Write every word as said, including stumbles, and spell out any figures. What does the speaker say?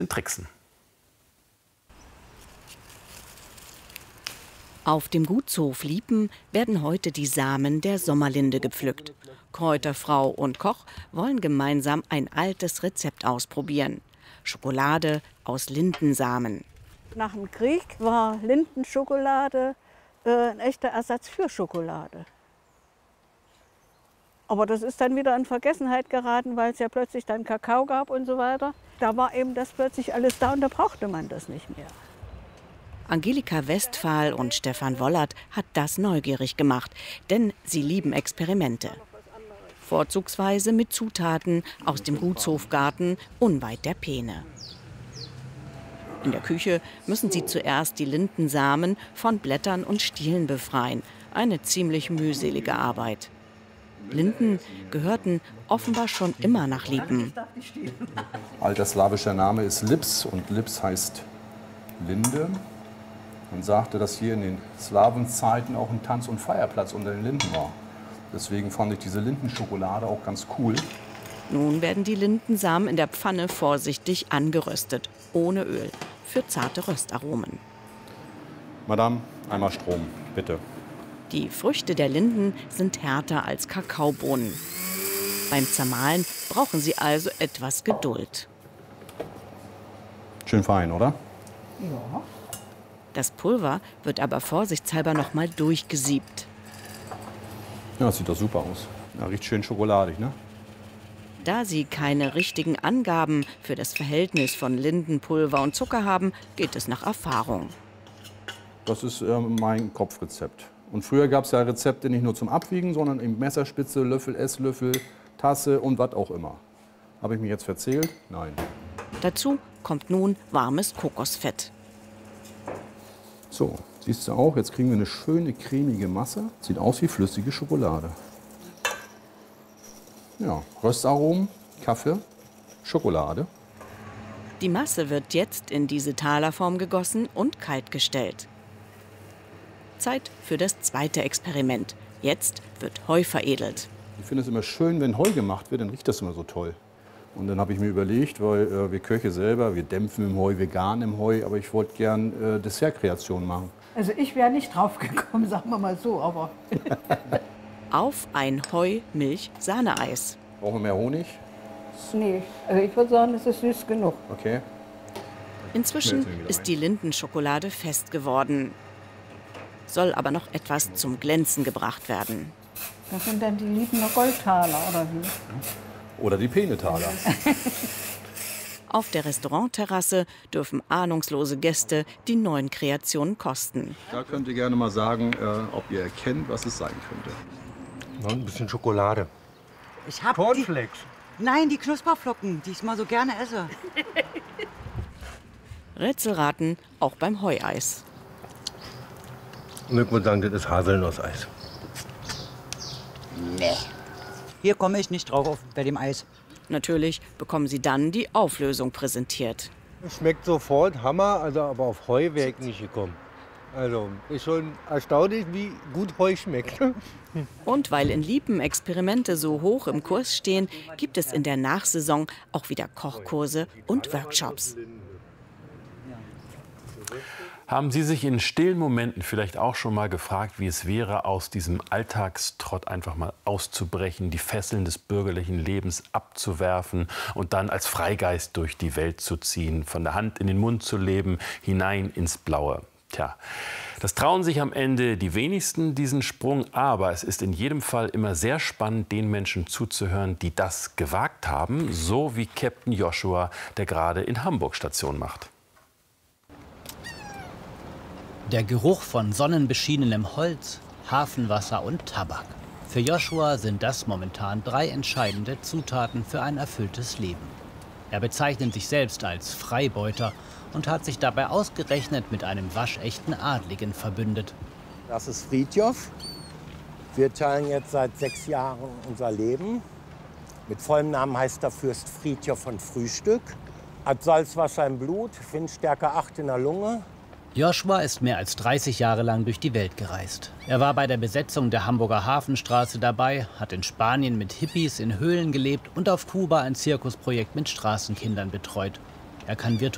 in Trixen. Auf dem Gutshof Liepen werden heute die Samen der Sommerlinde gepflückt. Kräuterfrau und Koch wollen gemeinsam ein altes Rezept ausprobieren. Schokolade aus Lindensamen. Nach dem Krieg war Lindenschokolade äh, ein echter Ersatz für Schokolade. Aber das ist dann wieder in Vergessenheit geraten, weil es ja plötzlich dann Kakao gab und so weiter. Da war eben das plötzlich alles da und da brauchte man das nicht mehr. Angelika Westphal und Stefan Wollert hat das neugierig gemacht, denn sie lieben Experimente. Vorzugsweise mit Zutaten aus dem Gutshofgarten unweit der Peene. In der Küche müssen sie zuerst die Lindensamen von Blättern und Stielen befreien. Eine ziemlich mühselige Arbeit. Linden gehörten offenbar schon immer nach Liepen. Alter slawischer Name ist Lips und Lips heißt Linde. Man sagte, dass hier in den Slawenzeiten auch ein Tanz- und Feierplatz unter den Linden war. Deswegen fand ich diese Lindenschokolade auch ganz cool. Nun werden die Lindensamen in der Pfanne vorsichtig angeröstet, ohne Öl, für zarte Röstaromen. Madame, einmal Strom, bitte. Die Früchte der Linden sind härter als Kakaobohnen. Beim Zermahlen brauchen sie also etwas Geduld. Schön fein, oder? Ja. Das Pulver wird aber vorsichtshalber noch mal durchgesiebt. Ja, das sieht doch super aus. Ja, riecht schön schokoladig, ne? Da sie keine richtigen Angaben für das Verhältnis von Lindenpulver und Zucker haben, geht es nach Erfahrung. Das ist äh, mein Kopfrezept. Und früher gab es ja Rezepte nicht nur zum Abwiegen, sondern eben Messerspitze, Löffel, Esslöffel, Tasse und was auch immer. Habe ich mich jetzt verzählt? Nein. Dazu kommt nun warmes Kokosfett. So, siehst du auch, jetzt kriegen wir eine schöne cremige Masse. Sieht aus wie flüssige Schokolade. Ja, Röstaromen, Kaffee, Schokolade. Die Masse wird jetzt in diese Talerform gegossen und kalt gestellt. Zeit für das zweite Experiment. Jetzt wird Heu veredelt. Ich finde es immer schön, wenn Heu gemacht wird, dann riecht das immer so toll. Und dann habe ich mir überlegt, weil äh, wir Köche selber, wir dämpfen im Heu, wir garen im Heu, aber ich wollte gern äh, Dessertkreationen machen. Also ich wäre nicht drauf gekommen, sagen wir mal so, aber... Auf ein Heu-Milch-Sahneeis. Brauchen wir mehr Honig? Nee, also ich würde sagen, es ist süß genug. Okay. Inzwischen ist die Lindenschokolade fest geworden. Soll aber noch etwas zum Glänzen gebracht werden. Das sind dann die Liebener Goldtaler, oder wie? Oder die Peenetaler. Auf der Restaurantterrasse dürfen ahnungslose Gäste die neuen Kreationen kosten. Da könnt ihr gerne mal sagen, äh, ob ihr erkennt, was es sein könnte. Noch ein bisschen Schokolade. Ich hab Cornflakes. Die, nein, die Knusperflocken, die ich mal so gerne esse. Rätselraten auch beim Heueis. Und ich würde sagen, das ist Haselnusseis. Nee. Hier komme ich nicht drauf auf, bei dem Eis. Natürlich bekommen sie dann die Auflösung präsentiert. Schmeckt sofort, Hammer, also aber auf Heu wäre ich nicht gekommen. Also ist schon erstaunlich, wie gut Heu schmeckt. Und weil in Liepen Experimente so hoch im Kurs stehen, gibt es in der Nachsaison auch wieder Kochkurse und Workshops. Haben Sie sich in stillen Momenten vielleicht auch schon mal gefragt, wie es wäre, aus diesem Alltagstrott einfach mal auszubrechen, die Fesseln des bürgerlichen Lebens abzuwerfen und dann als Freigeist durch die Welt zu ziehen, von der Hand in den Mund zu leben, hinein ins Blaue? Tja, das trauen sich am Ende die wenigsten, diesen Sprung. Aber es ist in jedem Fall immer sehr spannend, den Menschen zuzuhören, die das gewagt haben, so wie Captain Joshua, der gerade in Hamburg Station macht. Der Geruch von sonnenbeschienenem Holz, Hafenwasser und Tabak. Für Joshua sind das momentan drei entscheidende Zutaten für ein erfülltes Leben. Er bezeichnet sich selbst als Freibeuter und hat sich dabei ausgerechnet mit einem waschechten Adligen verbündet. Das ist Fridtjof. Wir teilen jetzt seit sechs Jahren unser Leben. Mit vollem Namen heißt er Fürst Fridtjof von Frühstück. Hat Salzwasser im Blut, Windstärke acht in der Lunge. Joshua ist mehr als dreißig Jahre lang durch die Welt gereist. Er war bei der Besetzung der Hamburger Hafenstraße dabei, hat in Spanien mit Hippies in Höhlen gelebt und auf Kuba ein Zirkusprojekt mit Straßenkindern betreut. Er kann virtuell